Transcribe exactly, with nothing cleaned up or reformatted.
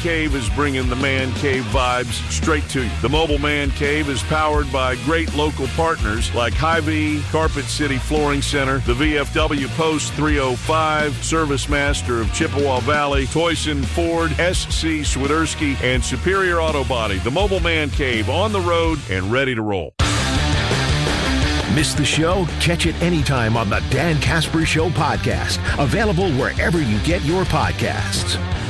Cave is bringing the Man Cave vibes straight to you. The mobile Man Cave is powered by great local partners like Hy-Vee, Carpet City Flooring Center, the V F W Post three oh five, Service Master of Chippewa Valley, Toyson Ford, S C Swiderski, and Superior Auto Body. The mobile Man Cave on the road and ready to roll. Miss the show? Catch it anytime on the Dan Casper Show podcast. Available wherever you get your podcasts.